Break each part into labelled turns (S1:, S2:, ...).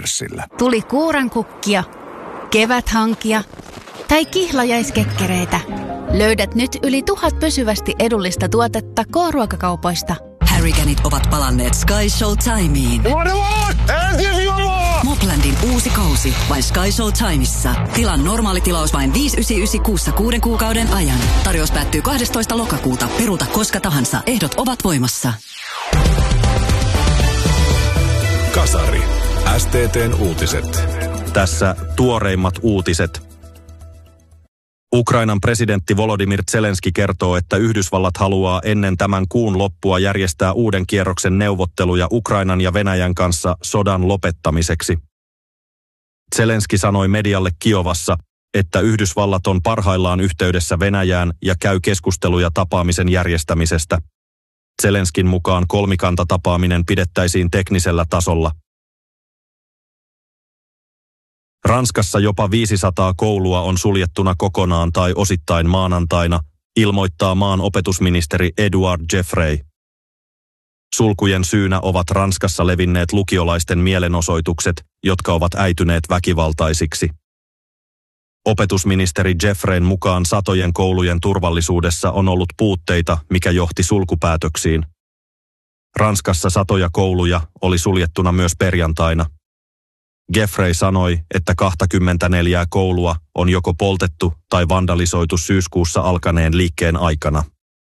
S1: pörssillä.
S2: Tuli kuurankukkia, keväthankia tai kihlajaiskekkereitä. Löydät nyt yli 1000 pysyvästi edullista tuotetta K-ruokakaupoista.
S3: Harriganit ovat palanneet Sky Show Timeen. Moplandin uusi kausi vain Sky Show Timeissa. Tilan normaali tilaus vain 5,99 kuussa 6 kuukauden ajan. Tarjous päättyy 12. lokakuuta. Peruuta koska tahansa. Ehdot ovat voimassa.
S1: Kasari. STT:n uutiset.
S4: Tässä tuoreimmat uutiset. Ukrainan presidentti Volodymyr Zelenski kertoo, että Yhdysvallat haluaa ennen tämän kuun loppua järjestää uuden kierroksen neuvotteluja Ukrainan ja Venäjän kanssa sodan lopettamiseksi. Zelenski sanoi medialle Kiovassa, että Yhdysvallat on parhaillaan yhteydessä Venäjään ja käy keskusteluja tapaamisen järjestämisestä. Zelenskin mukaan kolmikantatapaaminen pidettäisiin teknisellä tasolla. Ranskassa jopa 500 koulua on suljettuna kokonaan tai osittain maanantaina, ilmoittaa maan opetusministeri Édouard Geoffroy. Sulkujen syynä ovat Ranskassa levinneet lukiolaisten mielenosoitukset, jotka ovat äityneet väkivaltaisiksi. Opetusministeri Geoffroyn mukaan satojen koulujen turvallisuudessa on ollut puutteita, mikä johti sulkupäätöksiin. Ranskassa satoja kouluja oli suljettuna myös perjantaina. Geoffroy sanoi, että 24 koulua on joko poltettu tai vandalisoitu syyskuussa alkaneen liikkeen aikana.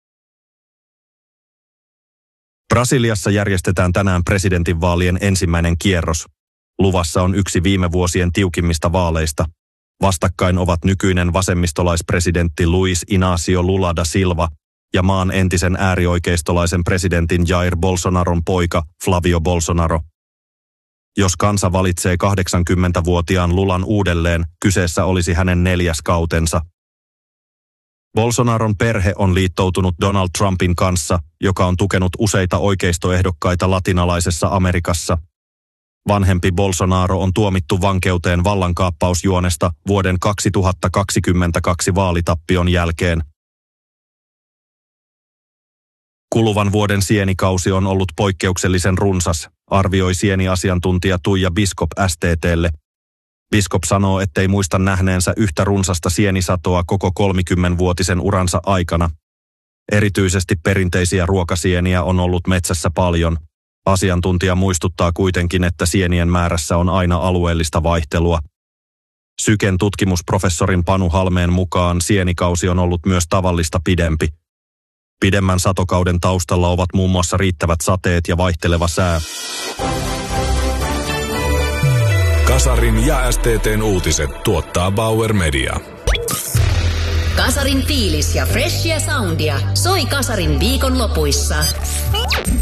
S4: Brasiliassa järjestetään tänään presidentinvaalien ensimmäinen kierros. Luvassa on yksi viime vuosien tiukimmista vaaleista. Vastakkain ovat nykyinen vasemmistolaispresidentti Luiz Inácio Lula da Silva ja maan entisen äärioikeistolaisen presidentin Jair Bolsonaron poika Flavio Bolsonaro. Jos kansa valitsee 80-vuotiaan Lulan uudelleen, kyseessä olisi hänen 4. kautensa. Bolsonaron perhe on liittoutunut Donald Trumpin kanssa, joka on tukenut useita oikeistoehdokkaita latinalaisessa Amerikassa. Vanhempi Bolsonaro on tuomittu vankeuteen vallankaappausjuonesta vuoden 2022 vaalitappion jälkeen. Kuluvan vuoden sienikausi on ollut poikkeuksellisen runsas, arvioi sieniasiantuntija Tuija Biskop STT:lle. Biskop sanoo, ettei muista nähneensä yhtä runsasta sienisatoa koko 30-vuotisen uransa aikana. Erityisesti perinteisiä ruokasieniä on ollut metsässä paljon. Asiantuntija muistuttaa kuitenkin, että sienien määrässä on aina alueellista vaihtelua. Syken tutkimusprofessorin Panu Halmeen mukaan sienikausi on ollut myös tavallista pidempi. Pidemmän satokauden taustalla ovat muun muassa riittävät sateet ja vaihteleva sää.
S1: Kasarin ja STT:n uutiset tuottaa Bauer Media.
S5: Kasarin fiilis ja freshia soundia soi Kasarin viikonlopuissa.